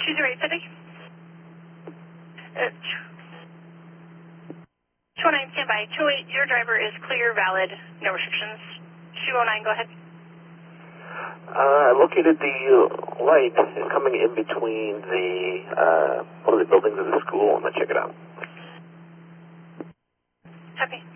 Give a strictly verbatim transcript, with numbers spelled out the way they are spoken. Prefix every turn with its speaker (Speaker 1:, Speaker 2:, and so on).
Speaker 1: two zero eight City. Uh, two oh nine, stand by. two oh eight, your driver is clear, valid, no restrictions. two oh nine, go ahead.
Speaker 2: Uh, I located the light. It's coming in between the, uh, one of the buildings of the school. I'm going to check it out.
Speaker 1: Copy.